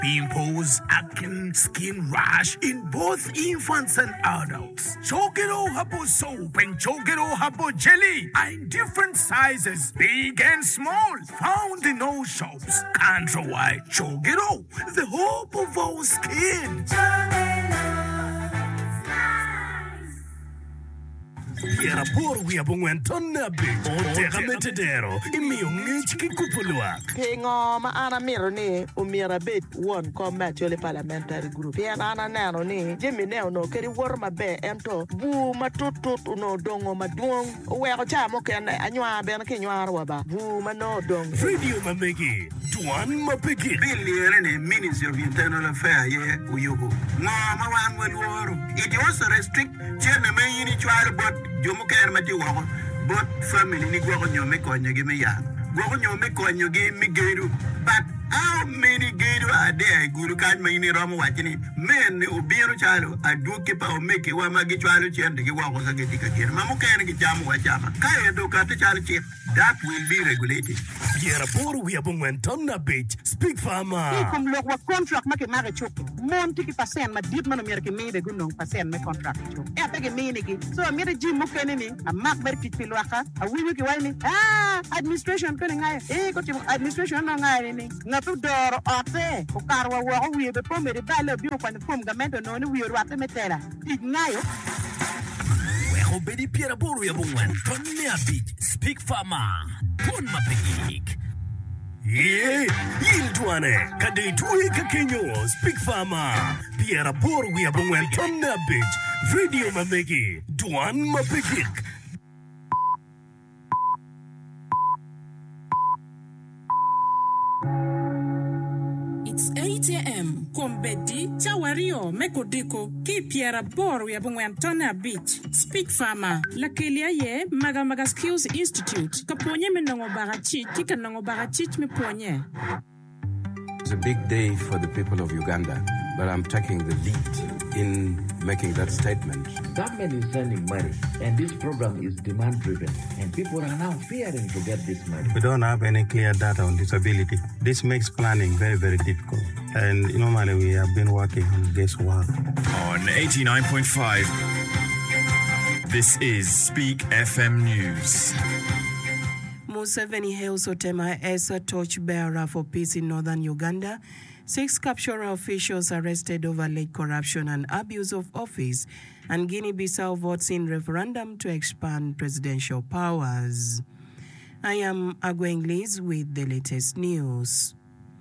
pimples, acne, skin rash in both infants and adults. Chogero Habo soap and Chogero Habo jelly are in different sizes, big and small, found in all shops. Countrywide Chogero, the hope of our skin. Yera por wia bungwen tonna bitch. Otega metedero. Imi ungich kikupuluak. Pingo ma ana miro ni umira bit one combat yole parliamentary group. Piana ana nano ni Jimmy neo no keri war ma be ento bu ma tutut no dongo ma duong. Uwe ko chamo kene anywa be na kinywa arwa bu ma no dong. Radio mamegi. Duan mapigi. Billion in Ministry of Internal Affairs ye uyugo. Ma wan wen woro. It also restrict chene me yini chwal but jomo ker mati wako. But family ni gwako nyome konyo gi me ya. Gwako nyome konyo gi mi geru. But how many geru are there? Guru kan ma yini romo wachini. Men obiero chalo aduke pa omeke wa magi chwalo chende gi wako sa geti kakira. Mamu ker gi jamu wa chama. Kaya do kata chalo chip. That will be regulated. Yera por wia bungwen tonna bitch. Speak farmer. Kom lok wa contract ma ke mare chok. Mon tiki pasen ma dit mano mere ke mede gunong pasen me contract chok. E apege mene ki. So mere jim mo kene ni a mak ber pitpil waka. A wiwi ki wani. Administration kene ngaya. Ko ti administration na ngaya ni. Ngatu doro ote. Ko karwa wa wiwi be pomere bale biro kwa pom gamendo no ni wiwi wate metela. Ti ngayo. Obedi Piera Boru ya bungwen tonne a bitch. Speak farmer. Bon mapigik. Yilduane, kade tuwe kakenyo, Speak farmer. Piera Boru ya bungwen tonne a bitch. Radio mamegi. Duan mapigik. It's 8 a.m. Kombedi, Chawario, Mekodiko, Ki Piera Boru ya Bungwantona Beach. Speak Farmer, Lakelia ye, Maga Skills Institute. Kaponye menongo barachit, kika nongo barachit me ponye. It's a big day for the people of Uganda, but I'm taking the lead in making that statement. Government is sending money, and this program is demand-driven, and people are now fearing to get this money. We don't have any clear data on disability. This makes planning very, very difficult. And normally we have been working on guesswork. On 89.5, this is Speak FM News. Museveni hails Otema as a torchbearer for peace in northern Uganda. 6 captured officials arrested over alleged corruption and abuse of office, and Guinea-Bissau votes in referendum to expand presidential powers. I am Agweng Liz with the latest news.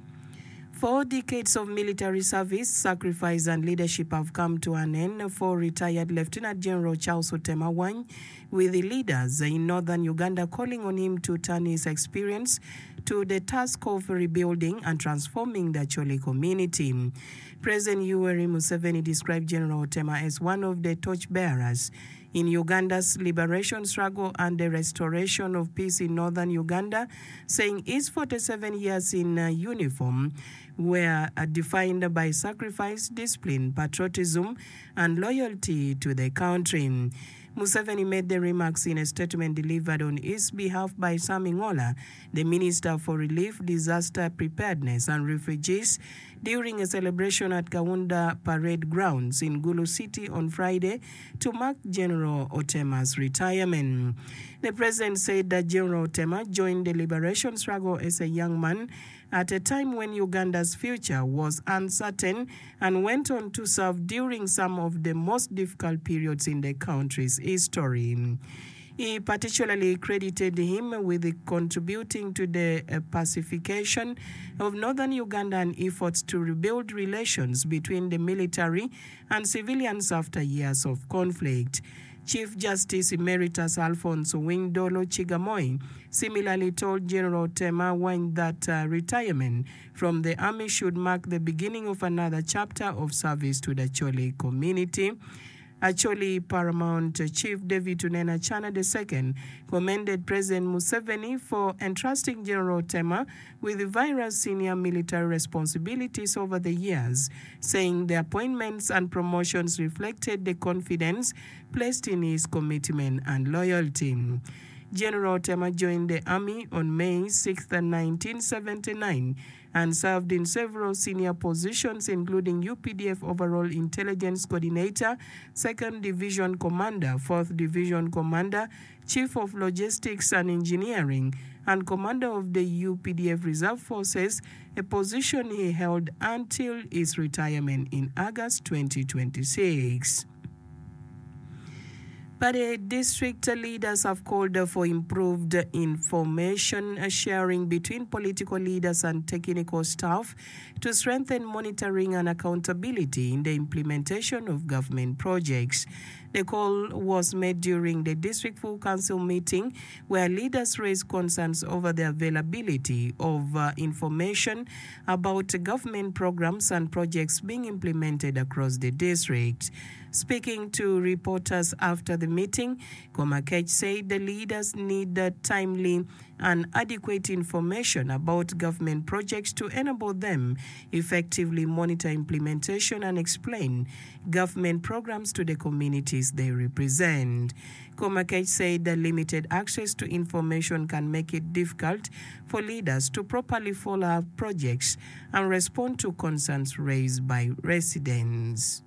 4 decades of military service, sacrifice and leadership have come to an end for retired Lieutenant General Charles Otema Wany, with the leaders in northern Uganda calling on him to turn his experience to the task of rebuilding and transforming the Acholi community. President Yoweri Museveni described General Otema as one of the torchbearers in Uganda's liberation struggle and the restoration of peace in northern Uganda, saying his 47 years in uniform were defined by sacrifice, discipline, patriotism, and loyalty to the country. Museveni made the remarks in a statement delivered on his behalf by Sam Ingola, the Minister for Relief, Disaster Preparedness and Refugees, during a celebration at Kaunda Parade Grounds in Gulu City on Friday to mark General Otema's retirement. The president said that General Otema joined the liberation struggle as a young man at a time when Uganda's future was uncertain, and went on to serve during some of the most difficult periods in the country's history. He particularly credited him with contributing to the pacification of northern Uganda and efforts to rebuild relations between the military and civilians after years of conflict. Chief Justice Emeritus Alphonse Windolo Chigamoy similarly told General Otema Wany that retirement from the army should mark the beginning of another chapter of service to the Acholi community. Acholi Paramount Chief David Tunena Chana II commended President Museveni for entrusting General Otema with various senior military responsibilities over the years, saying the appointments and promotions reflected the confidence placed in his commitment and loyalty. General Otema joined the army on May 6, 1979, and served in several senior positions, including UPDF Overall Intelligence Coordinator, 2nd Division Commander, 4th Division Commander, Chief of Logistics and Engineering, and Commander of the UPDF Reserve Forces, a position he held until his retirement in August 2026. But district leaders have called for improved information sharing between political leaders and technical staff to strengthen monitoring and accountability in the implementation of government projects. The call was made during the District Full Council meeting, where leaders raised concerns over the availability of information about government programs and projects being implemented across the district. Speaking to reporters after the meeting, Komakech said the leaders need timely and adequate information about government projects to enable them effectively monitor implementation and explain government programs to the communities they represent. Komakech said that limited access to information can make it difficult for leaders to properly follow up projects and respond to concerns raised by residents.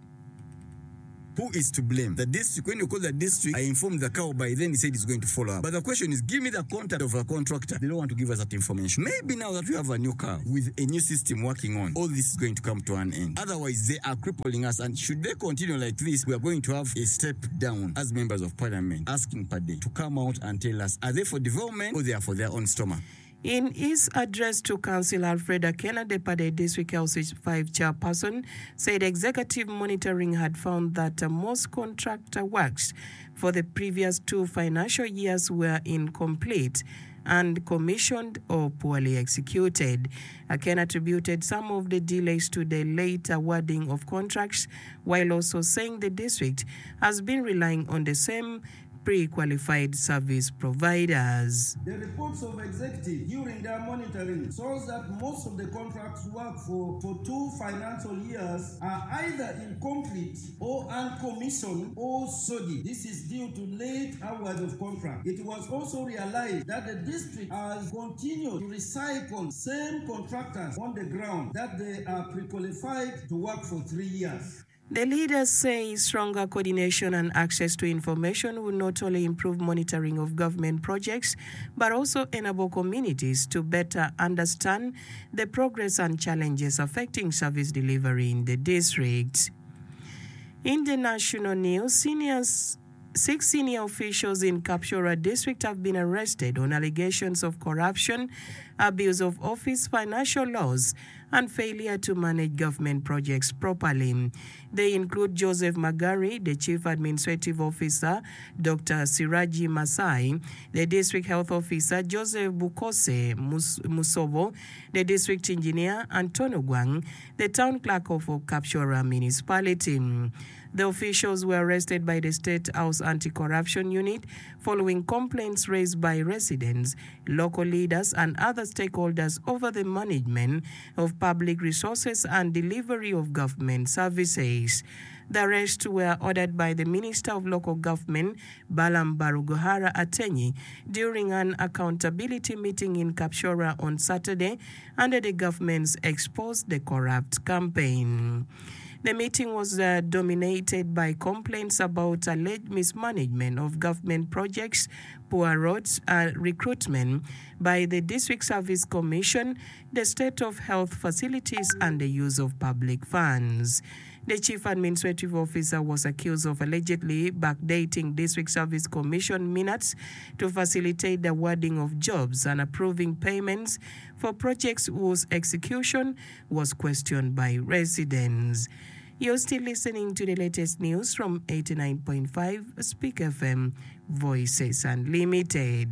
Who is to blame? The district. When you call the district, I informed the cow by then he said he's going to follow up. But the question is, give me the contact of a contractor. They don't want to give us that information. Maybe now that we have a new cow with a new system working on, all this is going to come to an end. Otherwise, they are crippling us. And should they continue like this, we are going to have a step down as members of parliament, asking Pade to come out and tell us, are they for development or they are for their own stomach? In his address to Council, Alfred Akena, the Pade District Council 5 chairperson, said executive monitoring had found that most contractor works for the previous 2 financial years were incomplete and commissioned or poorly executed. Akena attributed some of the delays to the late awarding of contracts, while also saying the district has been relying on the same pre-qualified service providers. The reports of executive during their monitoring shows that most of the contracts work for 2 financial years are either incomplete or uncommissioned or soggy. This is due to late award of contract. It was also realized that the district has continued to recycle same contractors on the ground that they are pre-qualified to work for 3 years. The leaders say stronger coordination and access to information will not only improve monitoring of government projects, but also enable communities to better understand the progress and challenges affecting service delivery in the district. In the national news, 6 senior officials in Kapchorwa district have been arrested on allegations of corruption, abuse of office, financial loss, and failure to manage government projects properly. They include Joseph Magari, the Chief Administrative Officer, Dr. Siraji Masai, the District Health Officer, Joseph Bukose Musobo, the District Engineer, Antonio Gwang, the Town Clerk of Kapchorwa Municipality. The officials were arrested by the State House Anti-Corruption Unit following complaints raised by residents, local leaders, and other stakeholders over the management of public resources and delivery of government services. The arrests were ordered by the Minister of Local Government, Balam Baruguhara Atenyi, during an accountability meeting in Kapchorwa on Saturday under the government's Expose the Corrupt campaign. The meeting was dominated by complaints about alleged mismanagement of government projects, poor roads, recruitment by the District Service Commission, the state of health facilities, and the use of public funds. The Chief Administrative Officer was accused of allegedly backdating District Service Commission minutes to facilitate the awarding of jobs and approving payments for projects whose execution was questioned by residents. You're still listening to the latest news from 89.5 Speak FM, Voices Unlimited.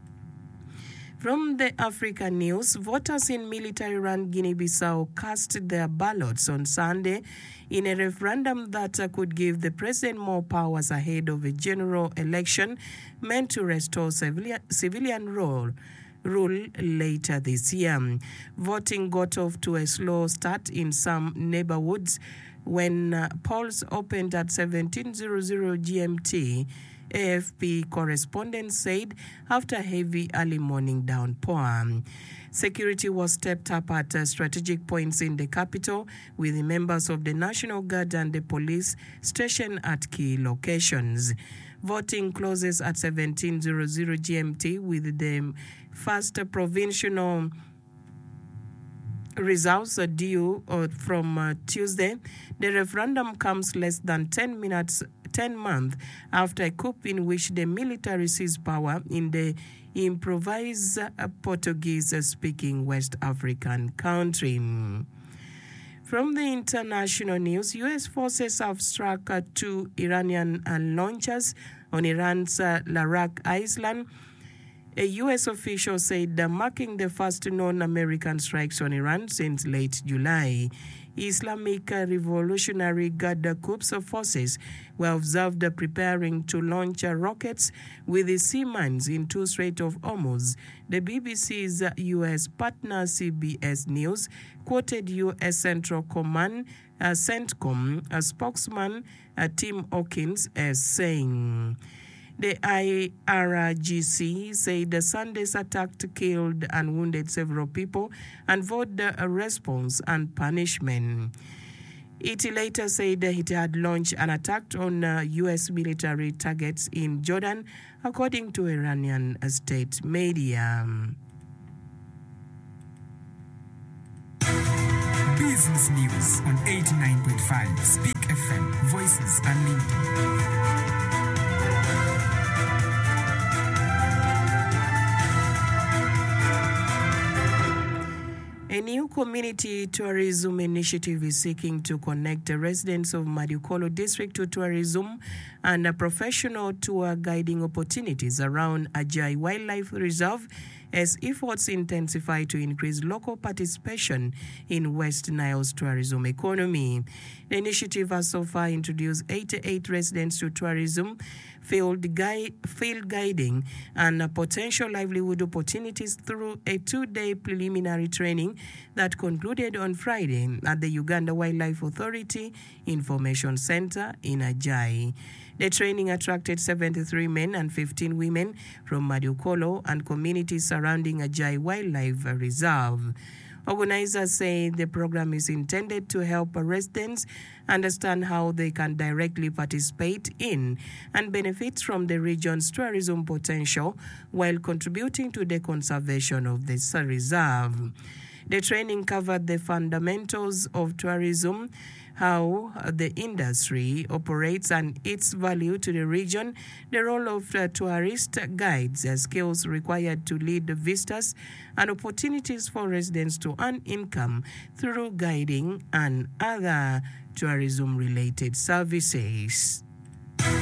From the African news, voters in military-run Guinea-Bissau cast their ballots on Sunday in a referendum that could give the president more powers ahead of a general election meant to restore civilian rule later this year. Voting got off to a slow start in some neighborhoods when polls opened at 17:00 GMT AFP correspondent said after heavy early morning downpour. Security was stepped up at strategic points in the capital, with the members of the National Guard and the police stationed at key locations. Voting closes at 17:00 GMT, with the first provincial results are due from Tuesday. The referendum comes less than 10 months after a coup in which the military seized power in the improvised Portuguese-speaking West African country. From the international news, U.S. forces have struck 2 Iranian launchers on Iran's Larak Island. A U.S. official said marking the first non-American strikes on Iran since late July. Islamic Revolutionary Guard Corps forces were observed preparing to launch rockets with the sea mines into Strait of Hormuz. The BBC's U.S. partner CBS News quoted U.S. Central Command CENTCOM spokesman Tim Hawkins as saying, the IRGC said the Sunday's attack killed and wounded several people and vowed a response and punishment. It later said it had launched an attack on U.S. military targets in Jordan, according to Iranian state media. Business News on 89.5 Speak FM, Voices Unlimited. A new community tourism initiative is seeking to connect the residents of Madukolo district to tourism and professional tour guiding opportunities around Ajai Wildlife Reserve as efforts intensify to increase local participation in West Nile's tourism economy. The initiative has so far introduced 88 residents to tourism, field guiding, and potential livelihood opportunities through a 2-day preliminary training that concluded on Friday at the Uganda Wildlife Authority Information Center in Ajai. The training attracted 73 men and 15 women from Madukolo and communities surrounding Ajai Wildlife Reserve. Organizers say the program is intended to help residents understand how they can directly participate in and benefit from the region's tourism potential while contributing to the conservation of this reserve. The training covered the fundamentals of tourism, how the industry operates and its value to the region, the role of tourist guides, skills required to lead the visitors, and opportunities for residents to earn income through guiding and other tourism-related services.